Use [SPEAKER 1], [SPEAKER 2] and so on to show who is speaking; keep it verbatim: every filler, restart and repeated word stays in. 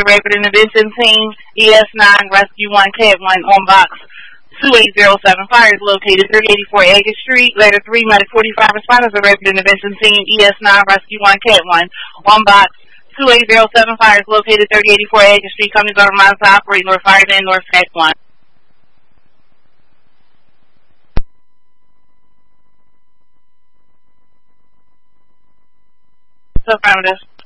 [SPEAKER 1] Rapid Intervention Team, E S nine, Rescue one, C A T one, on box two eight zero seven. Fire is located three eighty-four Aggie Street. Later three, Medic forty-five responders of Rapid Intervention Team, E S nine, Rescue one, C A T one, on box two eight zero seven. Fire is located thirty eighty-four Aggie Street. Companies are reminded to operate North Fire and North C A T one. So, affirmative.